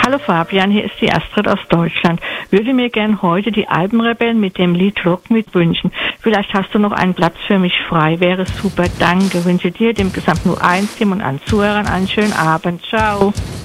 Hallo Fabian, hier ist die Astrid aus Deutschland. Würde mir gern heute die Alpenrebellen mit dem Lied Rock mit wünschen. Vielleicht hast du noch einen Platz für mich frei. Wäre super, danke. Wünsche dir, dem gesamten U1-Team und allen Zuhörern einen schönen Abend. Ciao.